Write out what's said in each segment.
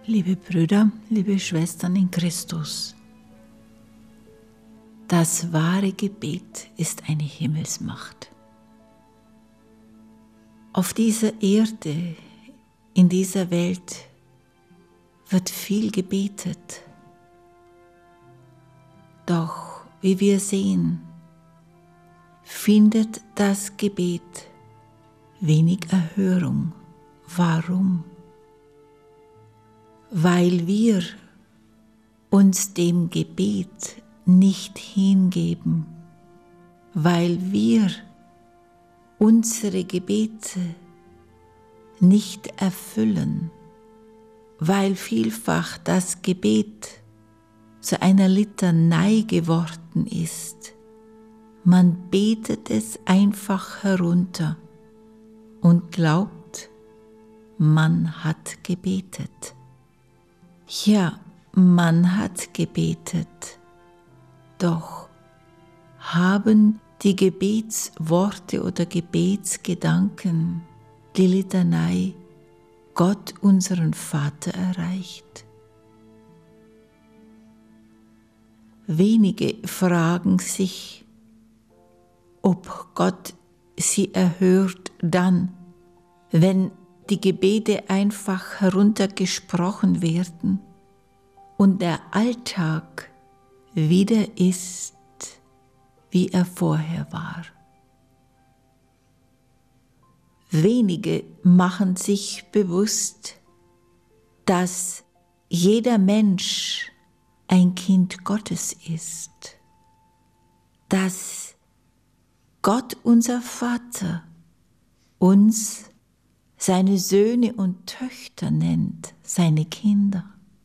Liebe Brüder, liebe Schwestern in Christus, das wahre Gebet ist eine Himmelsmacht. Auf dieser Erde, in dieser Welt wird viel gebetet. Doch, wie wir sehen, findet das Gebet wenig Erhörung. Warum? Weil wir uns dem Gebet nicht hingeben, weil wir unsere Gebete nicht erfüllen, weil vielfach das Gebet zu einer Litanei geworden ist. Man betet es einfach herunter und glaubt, man hat gebetet. Ja, man hat gebetet, doch haben die Gebetsworte oder Gebetsgedanken, die Litanei, Gott, unseren Vater, erreicht? Wenige fragen sich, ob Gott sie erhört dann, wenn die Gebete einfach heruntergesprochen werden und der Alltag wieder ist, wie er vorher war. Wenige machen sich bewusst, dass jeder Mensch ein Kind Gottes ist, dass Gott, unser Vater, uns seine Söhne und Töchter nennt, seine Kinder.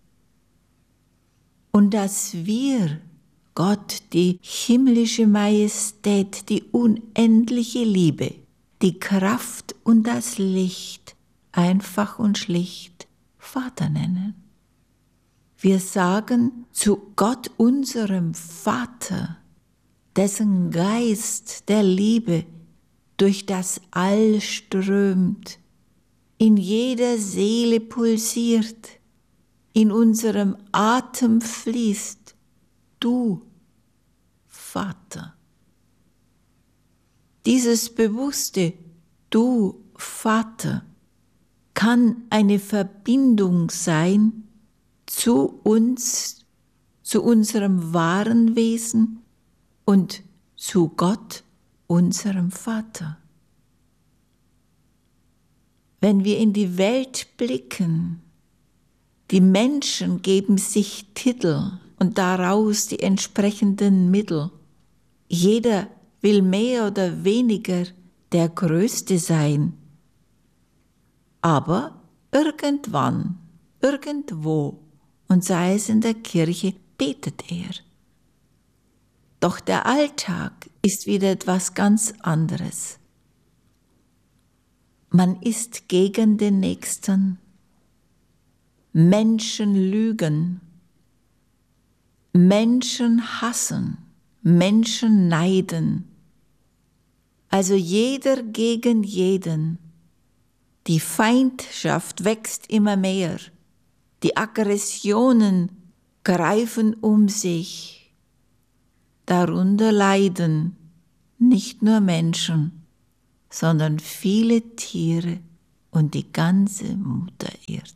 Und dass wir Gott, die himmlische Majestät, die unendliche Liebe, die Kraft und das Licht einfach und schlicht Vater nennen. Wir sagen zu Gott, unserem Vater, dessen Geist der Liebe durch das All strömt, in jeder Seele pulsiert, in unserem Atem fließt, du, Vater. Dieses bewusste Du, Vater, kann eine Verbindung sein zu uns, zu unserem wahren Wesen und zu Gott, unserem Vater. Wenn wir in die Welt blicken, die Menschen geben sich Titel und daraus die entsprechenden Mittel. Jeder will mehr oder weniger der Größte sein. Aber irgendwann, irgendwo, und sei es in der Kirche, betet er. Doch der Alltag ist wieder etwas ganz anderes. Man ist gegen den Nächsten. Menschen lügen. Menschen hassen. Menschen neiden. Also jeder gegen jeden. Die Feindschaft wächst immer mehr. Die Aggressionen greifen um sich. Darunter leiden nicht nur Menschen, sondern viele Tiere und die ganze Mutter Erde.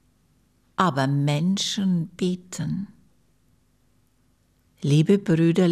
Aber Menschen beten. Liebe Brüder,